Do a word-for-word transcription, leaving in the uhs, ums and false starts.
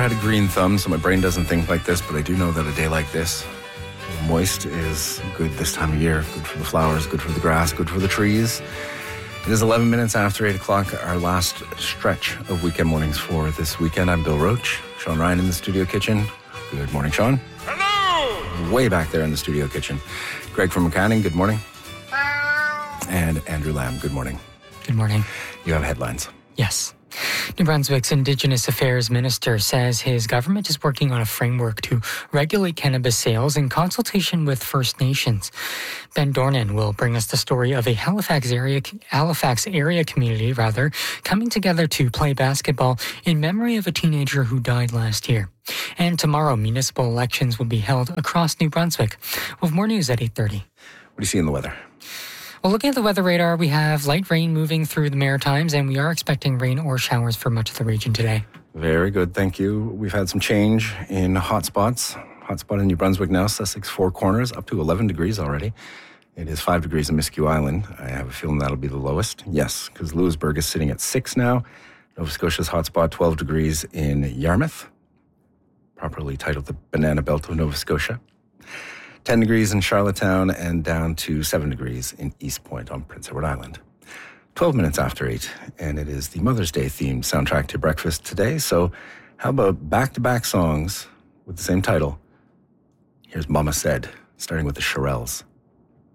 had a green thumb, so my brain doesn't think like this, but I do know that a day like this, moist, is good this time of year. Good for the flowers, good for the grass, good for the trees. It is eleven minutes after eight o'clock, our last stretch of weekend mornings for this weekend. I'm Bill Roach, Sean Ryan in the studio kitchen. Good morning, Sean. Hello! Way back there in the studio kitchen. Greg from McCanning, good morning. And Andrew Lamb, good morning. Good morning. You have headlines. Yes. New Brunswick's Indigenous Affairs Minister says his government is working on a framework to regulate cannabis sales in consultation with First Nations. Ben Dornan will bring us the story of a Halifax area Halifax area community, rather, coming together to play basketball in memory of a teenager who died last year. And tomorrow, municipal elections will be held across New Brunswick. We'll have more news at eight thirty. What do you see in the weather? Well, looking at the weather radar, we have light rain moving through the Maritimes, and we are expecting rain or showers for much of the region today. Very good, thank you. We've had some change in hotspots. Hotspot in New Brunswick now, Sussex Four Corners, up to eleven degrees already. It is five degrees in Miscue Island. I have a feeling that'll be the lowest. Yes, because Louisbourg is sitting at six now. Nova Scotia's hotspot, twelve degrees in Yarmouth, properly titled the Banana Belt of Nova Scotia. ten degrees in Charlottetown and down to seven degrees in East Point on Prince Edward Island. twelve minutes after eight, and it is the Mother's Day themed soundtrack to breakfast today. So how about back-to-back songs with the same title? Here's Mama Said, starting with the Shirelles.